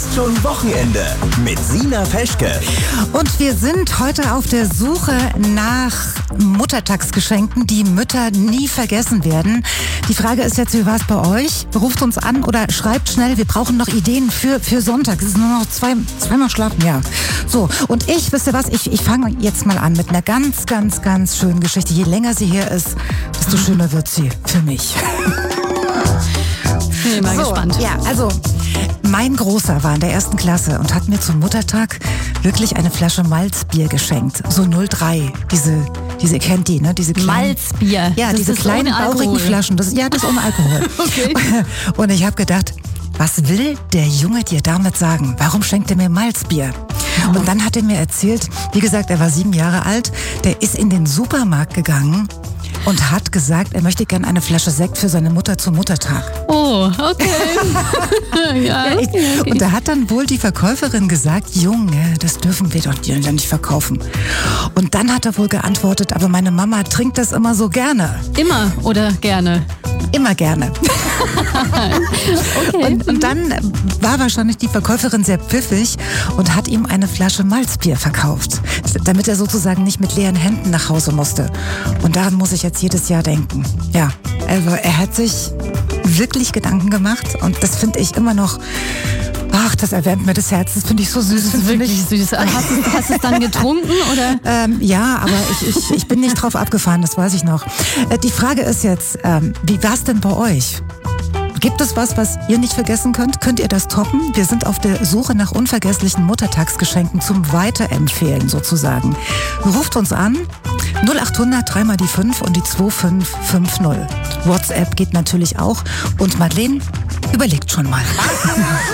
Ist schon Wochenende mit Sina Peschke. Und wir sind heute auf der Suche nach Muttertagsgeschenken, die Mütter nie vergessen werden. Die Frage ist jetzt, wie war es bei euch? Ruft uns an oder schreibt schnell. Wir brauchen noch Ideen für Sonntag. Es ist nur noch zweimal schlafen, ja. So, und wisst ihr was? Ich fange jetzt mal an mit einer ganz, ganz, ganz schönen Geschichte. Je länger sie hier ist, desto schöner wird sie für mich. Bin mal gespannt. Ja, also mein Großer war in der 1. Klasse und hat mir zum Muttertag wirklich eine Flasche Malzbier geschenkt. So 03, diese kennt die, ne? Diese kleinen, Malzbier? Ja, das diese ist kleinen ohne baurigen Alkohol. Flaschen. Das ist ohne Alkohol. Okay. Und ich habe gedacht, was will der Junge dir damit sagen? Warum schenkt er mir Malzbier? Und dann hat er mir erzählt, wie gesagt, er war 7 Jahre alt, der ist in den Supermarkt gegangen und hat gesagt, er möchte gerne eine Flasche Sekt für seine Mutter zum Muttertag. Oh, okay. Ja, okay. Und da hat dann wohl die Verkäuferin gesagt, Junge, das dürfen wir doch dir nicht verkaufen. Und dann hat er wohl geantwortet, aber meine Mama trinkt das immer so gerne. Immer oder gerne? Immer gerne. Okay. Und dann war wahrscheinlich die Verkäuferin sehr pfiffig und hat ihm eine Flasche Malzbier verkauft, damit er sozusagen nicht mit leeren Händen nach Hause musste. Und daran muss ich jetzt jedes Jahr denken. Ja, also er hat sich wirklich Gedanken gemacht und das finde ich immer noch, ach, das erwärmt mir das Herz, das finde ich so süß. Das ist wirklich süß. Hast du es dann getrunken, oder? Ja, aber ich bin nicht drauf abgefahren, das weiß ich noch. Die Frage ist jetzt, wie war es denn bei euch? Gibt es was ihr nicht vergessen könnt? Könnt ihr das toppen? Wir sind auf der Suche nach unvergesslichen Muttertagsgeschenken zum Weiterempfehlen sozusagen. Ruft uns an, 0800 3 mal die 5 und die 2550. WhatsApp geht natürlich auch. Und Madeleine, überlegt schon mal.